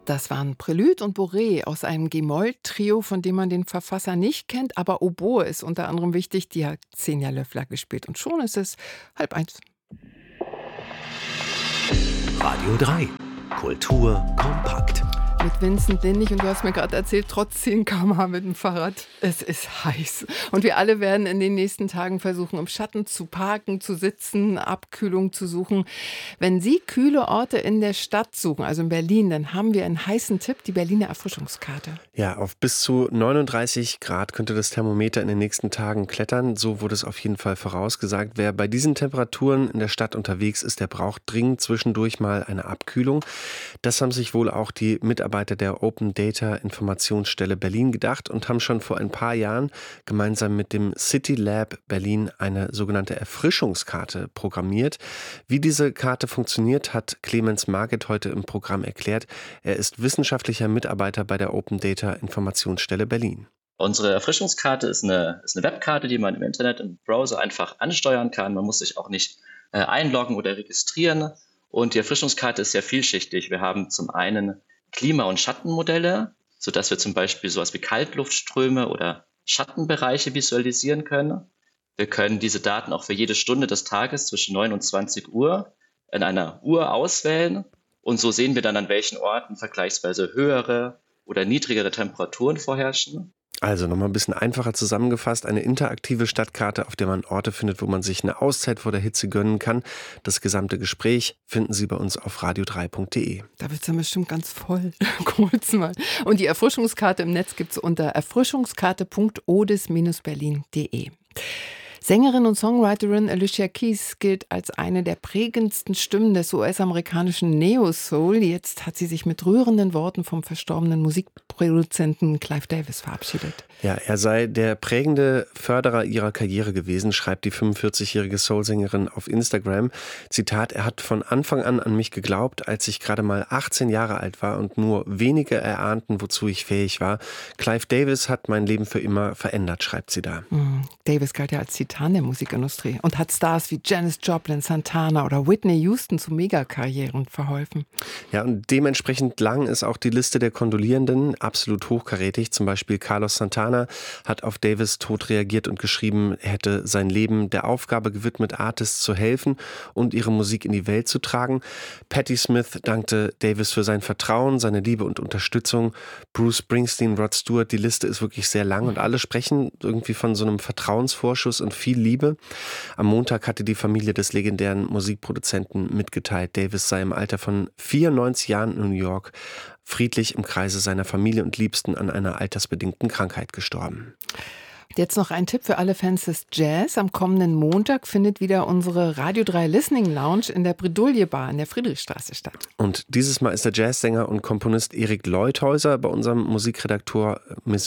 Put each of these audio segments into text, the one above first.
Das waren Prelude und Bourrée aus einem G-Moll-Trio, von dem man den Verfasser nicht kennt, aber Oboe ist unter anderem wichtig. Die hat Xenia Löffler gespielt und schon ist es 12:30. Radio 3. Kultur kompakt. Mit Vincent Lindig und du hast mir gerade erzählt, trotz 10 km/h mit dem Fahrrad, es ist heiß. Und wir alle werden in den nächsten Tagen versuchen, im Schatten zu parken, zu sitzen, Abkühlung zu suchen. Wenn Sie kühle Orte in der Stadt suchen, also in Berlin, dann haben wir einen heißen Tipp, die Berliner Erfrischungskarte. Ja, auf bis zu 39 Grad könnte das Thermometer in den nächsten Tagen klettern. So wurde es auf jeden Fall vorausgesagt. Wer bei diesen Temperaturen in der Stadt unterwegs ist, der braucht dringend zwischendurch mal eine Abkühlung. Das haben sich wohl auch die Mitarbeiter der Open Data Informationsstelle Berlin gedacht und haben schon vor ein paar Jahren gemeinsam mit dem City Lab Berlin eine sogenannte Erfrischungskarte programmiert. Wie diese Karte funktioniert, hat Clemens Marget heute im Programm erklärt. Er ist wissenschaftlicher Mitarbeiter bei der Open Data Informationsstelle Berlin. Unsere Erfrischungskarte ist eine Webkarte, die man im Internet, im Browser einfach ansteuern kann. Man muss sich auch nicht einloggen oder registrieren. Und die Erfrischungskarte ist sehr vielschichtig. Wir haben zum einen Klima- und Schattenmodelle, sodass wir zum Beispiel sowas wie Kaltluftströme oder Schattenbereiche visualisieren können. Wir können diese Daten auch für jede Stunde des Tages zwischen 9 und 20 Uhr in einer Uhr auswählen. Und so sehen wir dann, an welchen Orten vergleichsweise höhere oder niedrigere Temperaturen vorherrschen. Also nochmal ein bisschen einfacher zusammengefasst, eine interaktive Stadtkarte, auf der man Orte findet, wo man sich eine Auszeit vor der Hitze gönnen kann. Das gesamte Gespräch finden Sie bei uns auf radio3.de. Da wird es dann bestimmt ganz voll. Kurz mal. Und die Erfrischungskarte im Netz gibt es unter erfrischungskarte.odis-berlin.de. Sängerin und Songwriterin Alicia Keys gilt als eine der prägendsten Stimmen des US-amerikanischen Neo-Soul. Jetzt hat sie sich mit rührenden Worten vom verstorbenen Musikproduzenten Clive Davis verabschiedet. Ja, er sei der prägende Förderer ihrer Karriere gewesen, schreibt die 45-jährige Soul-Sängerin auf Instagram. Zitat, er hat von Anfang an mich geglaubt, als ich gerade mal 18 Jahre alt war und nur wenige erahnten, wozu ich fähig war. Clive Davis hat mein Leben für immer verändert, schreibt sie da. Davis galt ja als Titan der Musikindustrie und hat Stars wie Janis Joplin, Santana oder Whitney Houston zu Megakarrieren verholfen. Ja, und dementsprechend lang ist auch die Liste der Kondolierenden, absolut hochkarätig. Zum Beispiel Carlos Santana hat auf Davis' Tod reagiert und geschrieben, er hätte sein Leben der Aufgabe gewidmet, Artists zu helfen und ihre Musik in die Welt zu tragen. Patti Smith dankte Davis für sein Vertrauen, seine Liebe und Unterstützung. Bruce Springsteen, Rod Stewart, die Liste ist wirklich sehr lang und alle sprechen irgendwie von so einem Vertrauensvorschuss und viel Liebe. Am Montag hatte die Familie des legendären Musikproduzenten mitgeteilt, Davis sei im Alter von 94 Jahren in New York friedlich im Kreise seiner Familie und Liebsten an einer altersbedingten Krankheit gestorben. Jetzt noch ein Tipp für alle Fans des Jazz. Am kommenden Montag findet wieder unsere Radio 3 Listening Lounge in der Bredouille Bar in der Friedrichstraße statt. Und dieses Mal ist der Jazzsänger und Komponist Erik Leuthäuser bei unserem Musikredakteur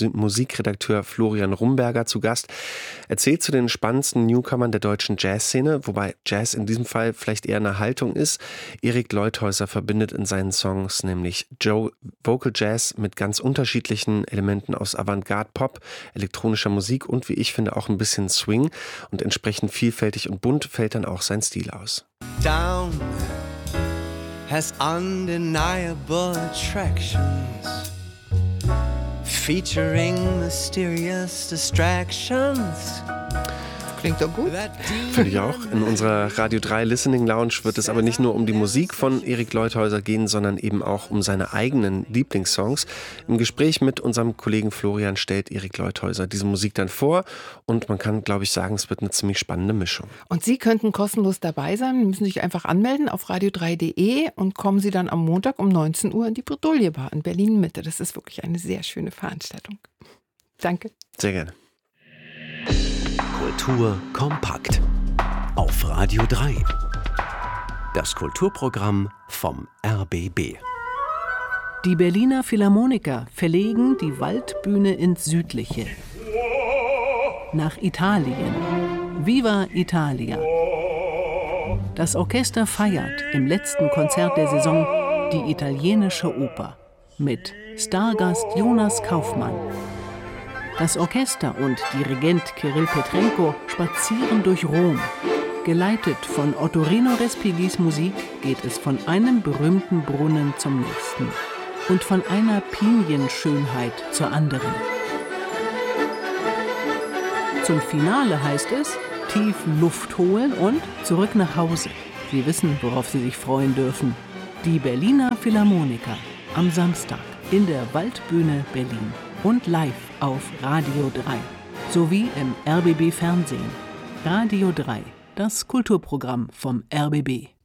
Florian Rumberger zu Gast. Er zählt zu den spannendsten Newcomern der deutschen Jazzszene, wobei Jazz in diesem Fall vielleicht eher eine Haltung ist. Erik Leuthäuser verbindet in seinen Songs nämlich Vocal Jazz mit ganz unterschiedlichen Elementen aus Avantgarde Pop, elektronischer Musik und wie ich finde auch ein bisschen Swing und entsprechend vielfältig und bunt fällt dann auch sein Stil aus. Down has undeniable attractions, featuring mysterious distractions. Klingt doch gut. Finde ich auch. In unserer Radio 3 Listening Lounge wird es aber nicht nur um die Musik von Erik Leuthäuser gehen, sondern eben auch um seine eigenen Lieblingssongs. Im Gespräch mit unserem Kollegen Florian stellt Erik Leuthäuser diese Musik dann vor und man kann, glaube ich, sagen, es wird eine ziemlich spannende Mischung. Und Sie könnten kostenlos dabei sein, Sie müssen sich einfach anmelden auf radio3.de und kommen Sie dann am Montag um 19 Uhr in die Bredouille Bar in Berlin-Mitte. Das ist wirklich eine sehr schöne Veranstaltung. Danke. Sehr gerne. Kultur kompakt. Auf Radio 3. Das Kulturprogramm vom RBB. Die Berliner Philharmoniker verlegen die Waldbühne ins Südliche. Nach Italien. Viva Italia. Das Orchester feiert im letzten Konzert der Saison die italienische Oper mit Stargast Jonas Kaufmann. Das Orchester und Dirigent Kirill Petrenko spazieren durch Rom. Geleitet von Ottorino Respigis Musik geht es von einem berühmten Brunnen zum nächsten. und von einer Pinienschönheit zur anderen. Zum Finale heißt es, tief Luft holen und zurück nach Hause. Sie wissen, worauf Sie sich freuen dürfen. Die Berliner Philharmoniker am Samstag in der Waldbühne Berlin und live auf Radio 3 sowie im RBB Fernsehen. Radio 3, das Kulturprogramm vom RBB.